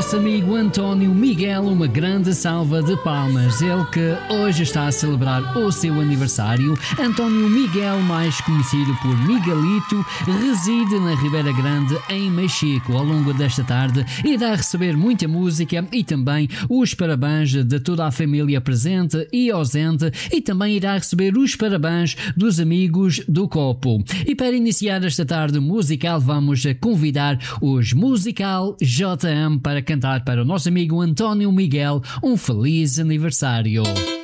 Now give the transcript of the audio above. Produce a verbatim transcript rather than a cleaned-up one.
nosso amigo António Miguel uma grande salva de palmas. Ele que hoje está a celebrar o seu aniversário. António Miguel, mais conhecido por Miguelito, reside na Ribeira Grande, em Machico. Ao longo desta tarde irá receber muita música e também os parabéns de toda a família presente e ausente, e também irá receber os parabéns dos amigos do Copo. E para iniciar esta tarde musical, vamos convidar os Musical J M para cantar para o nosso amigo António Miguel um feliz aniversário.